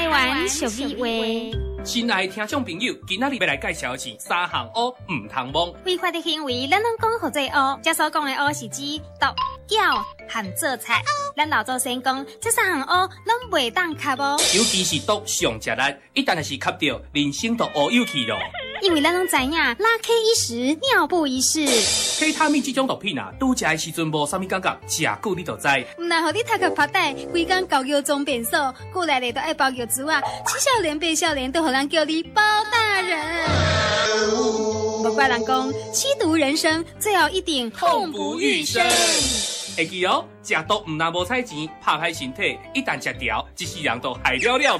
台湾俗语话。 亲爱的听众朋友，今仔日要来介绍的是3项乌唔通摸。 违法的行为，咱拢讲好做乌。这所讲的乌是指毒、搅和做菜。咱老祖先讲，这3项乌拢袂当吸哦。 尤其是毒上食力，一旦是吸到，人生都乌有去咯。 因为咱拢知影，拉 K 一时，尿布一世。 K 他命这种毒品啊，拄食的时阵无啥物感觉，食久你就知。 唔但互你头壳发呆，规工搞药装变瘦，过来咧都爱包药珠啊，七少年变少年都互人叫你包大人。不怪人讲，吸毒人生最后一定痛不欲生。 会记哦，食毒唔但无彩钱，拍歹身体，一旦食掉，一世人都害了了。